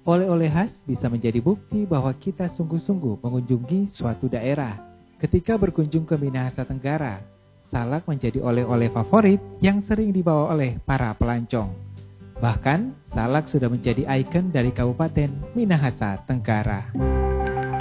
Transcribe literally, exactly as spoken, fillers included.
Oleh-oleh khas bisa menjadi bukti bahwa kita sungguh-sungguh mengunjungi suatu daerah. Ketika berkunjung ke Minahasa Tenggara, salak menjadi oleh-oleh favorit yang sering dibawa oleh para pelancong. Bahkan, salak sudah menjadi ikon dari Kabupaten Minahasa Tenggara.